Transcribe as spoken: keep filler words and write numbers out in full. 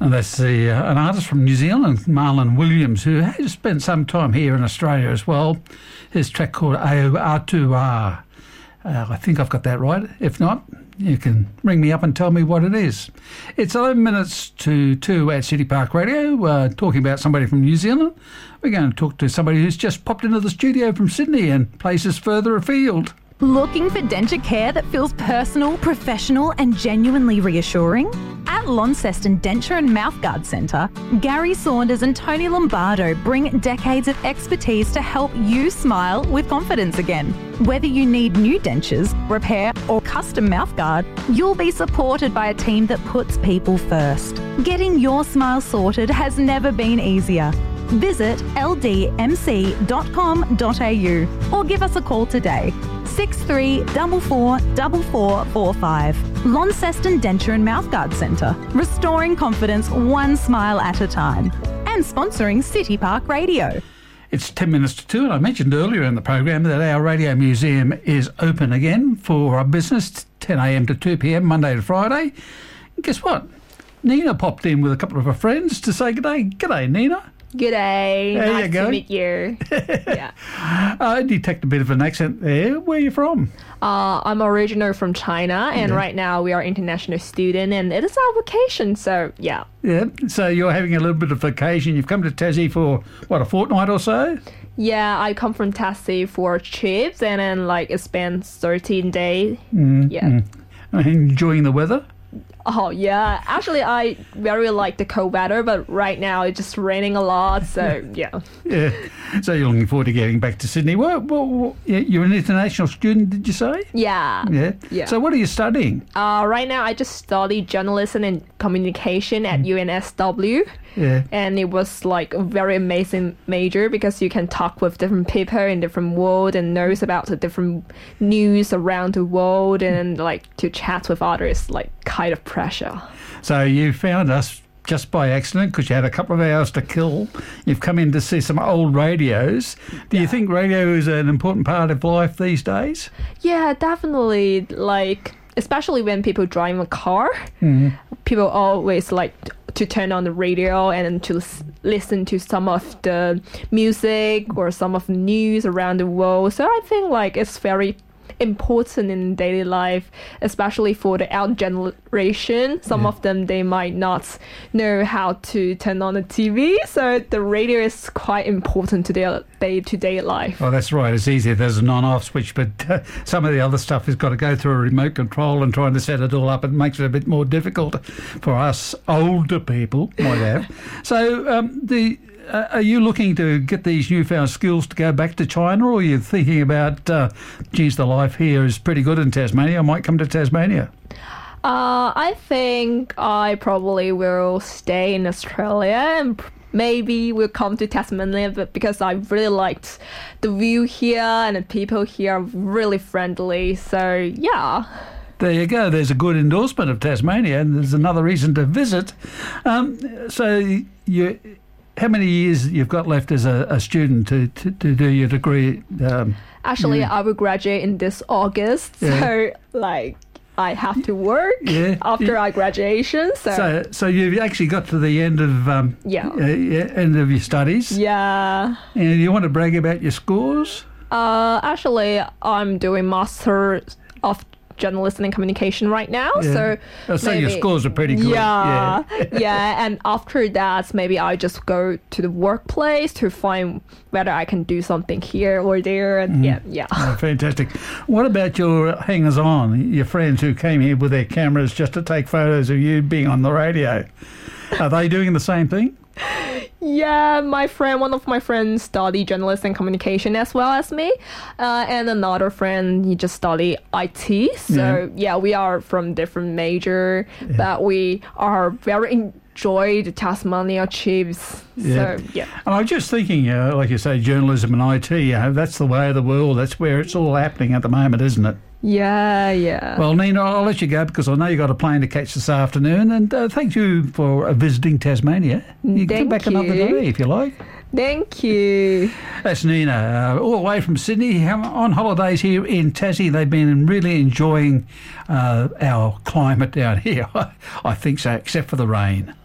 And that's the, uh, an artist from New Zealand, Marlon Williams, who has spent some time here in Australia as well. His track called Ao Atua. Uh, I think I've got that right. If not, you can ring me up and tell me what it is. It's eleven minutes to two at City Park Radio, uh, talking about somebody from New Zealand. We're going to talk to somebody who's just popped into the studio from Sydney and places further afield. Looking for denture care that feels personal, professional and genuinely reassuring? At Launceston Denture and Mouthguard Centre, Gary Saunders and Tony Lombardo bring decades of expertise to help you smile with confidence again. Whether you need new dentures, repair or custom mouthguard, you'll be supported by a team that puts people first. Getting your smile sorted has never been easier. Visit l d m c dot com dot a u or give us a call today. six three four four four four four five. Launceston Denture and Mouthguard Centre, restoring confidence one smile at a time. And sponsoring City Park Radio. It's ten minutes to two, and I mentioned earlier in the program that our radio museum is open again for our business, ten a m to two p m, Monday to Friday. And guess what? Nina popped in with a couple of her friends to say g'day. G'day, Nina. G'day. There nice you go. to meet you. Yeah. I detect a bit of an accent there. Where are you from? Uh, I'm originally from China, and Yeah. right now we are international student, and it is our vacation, so yeah. Yeah. So you're having a little bit of vacation. You've come to Tassie for, what, a fortnight or so? Yeah, I come from Tassie for trips, and then like it spans thirteen days. Mm, Yeah. mm. Enjoying the weather? Oh yeah, actually I very like the cold weather, but right now it's just raining a lot, so yeah. Yeah. So you're looking forward to getting back to Sydney. Well, well, well, yeah, you're an international student, did you say? Yeah. Yeah. Yeah. So what are you studying? Uh, right now I just study journalism and communication at U N S W. Yeah. And it was like a very amazing major because you can talk with different people in different world and knows about the different news around the world, and like to chat with others like kind of pressure. So you found us just by accident because you had a couple of hours to kill. You've come in to see some old radios. Do you think radio is an important part of life these days? Yeah, definitely. Like especially when people drive a car, Mm. people always like to turn on the radio and to s- listen to some of the music or some of the news around the world. So I think like it's very important in daily life, especially for the elder generation. Some Yeah. of them, they might not know how to turn on the T V, so the radio is quite important to their day-to-day life. Oh, that's right. It's easy. There's an on-off switch, but uh, some of the other stuff has got to go through a remote control, and trying to set it all up, it makes it a bit more difficult for us older people, might have. So um, the uh, are you looking to get these newfound skills to go back to China, or are you thinking about, uh, geez, the life here is pretty good in Tasmania, I might come to Tasmania? Uh, I think I probably will stay in Australia and pr- maybe we'll come to Tasmania, but because I really liked the view here and the people here are really friendly. So yeah. There you go. There's a good endorsement of Tasmania, and there's another reason to visit. Um, so you... How many years you've got left as a, a student to, to, to do your degree? Um, Actually, yeah. I will graduate in this August, Yeah. so like I have to work Yeah. after Yeah. I graduation. So, So, so you've actually got to the end of um, Yeah. uh, yeah, end of your studies, yeah. and you want to brag about your scores? Uh, actually, I'm doing master of journalism and communication right now. Yeah. So, Oh, so your maybe- scores are pretty good. Yeah, Yeah. yeah. And after that, maybe I just go to the workplace to find whether I can do something here or there. And yeah, yeah. Oh, fantastic. What about your hangers-on, your friends who came here with their cameras just to take photos of you being on the radio? Are they doing the same thing? Yeah, my friend, one of my friends studied journalism and communication as well as me. Uh, and another friend, he just studied I T. So yeah, we are from different major, but we are very enjoy the Tasmania trips. Yeah. So yeah. And I'm just thinking, uh, like you say, journalism and I T, uh, that's the way of the world. That's where it's all happening at the moment, isn't it? Yeah, yeah. Well, Nina, I'll let you go because I know you've got a plane to catch this afternoon. And uh, thank you for uh, visiting Tasmania. You can come Thank back another you. day if you like. Thank you. That's Nina, uh, all the way from Sydney, on holidays here in Tassie. They've been really enjoying uh, our climate down here. I think so, except for the rain.